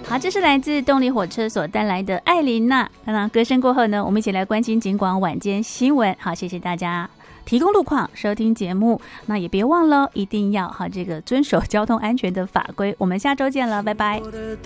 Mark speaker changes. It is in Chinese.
Speaker 1: 好，这是来自动力火车所带来的艾琳娜。那歌声过后呢，我们一起来关心警广晚间新闻。好，谢谢大家提供路况收听节目，那也别忘了一定要这个遵守交通安全的法规。我们下周见了，拜拜。